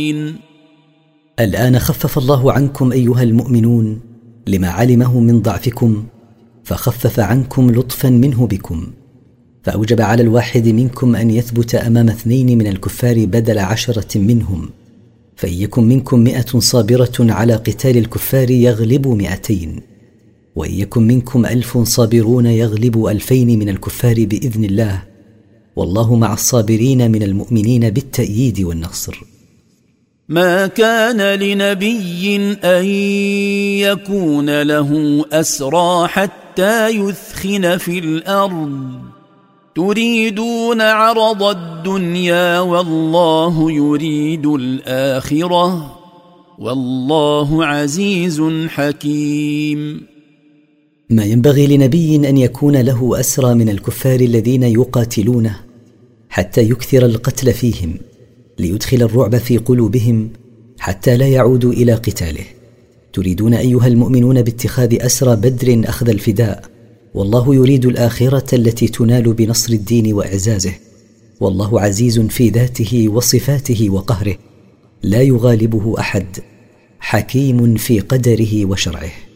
الآن خفف الله عنكم أيها المؤمنون لما علمه من ضعفكم، فخفف عنكم لطفا منه بكم، فأوجب على الواحد منكم أن يثبت أمام 2 من الكفار بدل 10 منهم، فإن يكن منكم 100 صابرة على قتال الكفار يغلبوا 200، وإن يكن منكم 1000 صابرون يغلبوا 2000 من الكفار بإذن الله، والله مع الصابرين من المؤمنين بالتأييد والنصر. ما كان لنبي أن يكون له أسرى حتى يثخن في الأرض تريدون عرض الدنيا والله يريد الآخرة والله عزيز حكيم. ما ينبغي لنبي أن يكون له أسرى من الكفار الذين يقاتلونه حتى يكثر القتل فيهم، ليدخل الرعب في قلوبهم حتى لا يعودوا إلى قتاله. تريدون أيها المؤمنون باتخاذ أسرى بدر أخذ الفداء، والله يريد الآخرة التي تنال بنصر الدين وإعزازه، والله عزيز في ذاته وصفاته وقهره، لا يغالبه أحد، حكيم في قدره وشرعه.